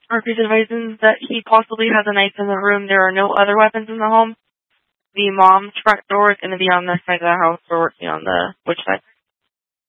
Murphy's advising that he possibly has a knife in the room. There are no other weapons in the home. The mom's front door is going to be on this side of the house. We're working on the which side.